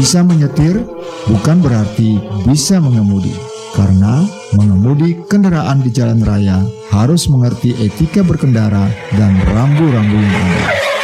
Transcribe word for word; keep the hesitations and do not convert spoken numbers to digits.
Bisa menyetir bukan berarti bisa mengemudi, karena mengemudi kendaraan di jalan raya harus mengerti etika berkendara dan rambu-rambu yang ada.